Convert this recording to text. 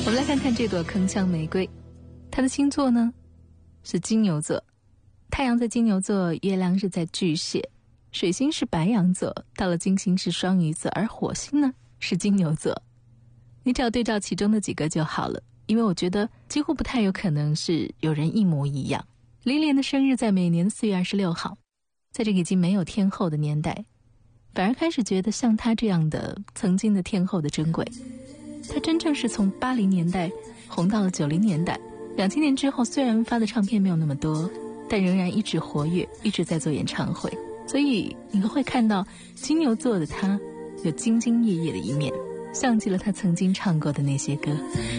我们来看看这朵铿锵玫瑰，它的星座呢是金牛座，太阳在金牛座，月亮是在巨蟹，水星是白羊座，到了金星是双鱼座，而火星呢是金牛座。你只要对照其中的几个就好了，因为我觉得几乎不太有可能是有人一模一样。林莲的生日在每年4月26号，在这个已经没有天后的年代，反而开始觉得像她这样的曾经的天后的珍贵。她真正是从80年代红到了90年代，2000年之后虽然发的唱片没有那么多，但仍然一直活跃，一直在做演唱会。所以你会看到金牛座的她有兢兢业业的一面，像极了她曾经唱过的那些歌。